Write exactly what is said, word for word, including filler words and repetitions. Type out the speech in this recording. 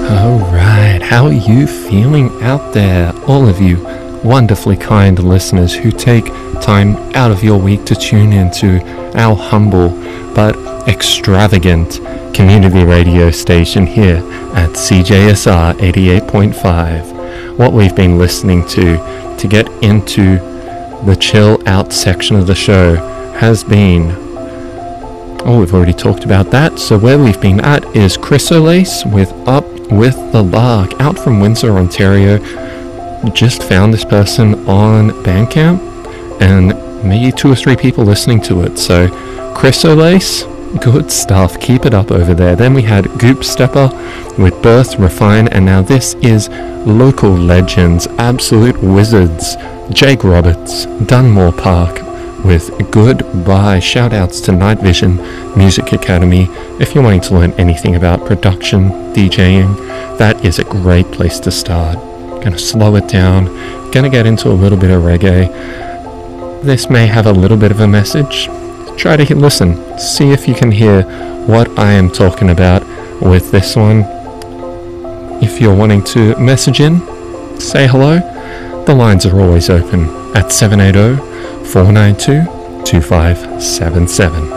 Alright, how are you feeling out there? All of you wonderfully kind listeners who take time out of your week to tune into our humble but extravagant community radio station here at C J S R eighty-eight point five. What we've been listening to to get into the chill out section of the show has been, oh, we've already talked about that. So where we've been at is Chrysolace with Up with the Lark, out from Windsor, Ontario. Just found this person on Bandcamp and maybe two or three people listening to it. So Chrysolace, good stuff, keep it up over there. Then we had Goop Stepper with Birth, Refine, and now this is local legends, absolute wizards, Jake Roberts, Dunmore Park with Goodbye. Shout outs to Night Vision Music Academy. If you're wanting to learn anything about production, DJing, that is a great place to start. Gonna slow it down, gonna get into a little bit of reggae. This may have a little bit of a message. Try to listen, see if you can hear what I am talking about with this one. If you're wanting to message in, say hello, the lines are always open at seven eight zero, four nine two, two five seven seven.